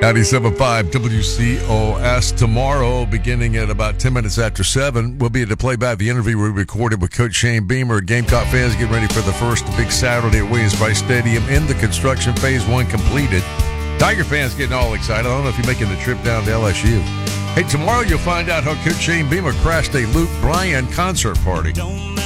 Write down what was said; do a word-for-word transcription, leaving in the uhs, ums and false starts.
ninety-seven point five W C O S. Tomorrow, beginning at about ten minutes after seven, we'll be able to play back the interview we recorded with Coach Shane Beamer. Gamecock fans getting ready for the first big Saturday at Williams-Brice Stadium in the construction. Phase one completed. Tiger fans getting all excited. I don't know if you're making the trip down to L S U. Hey, tomorrow you'll find out how Coach Shane Beamer crashed a Luke Bryan concert party.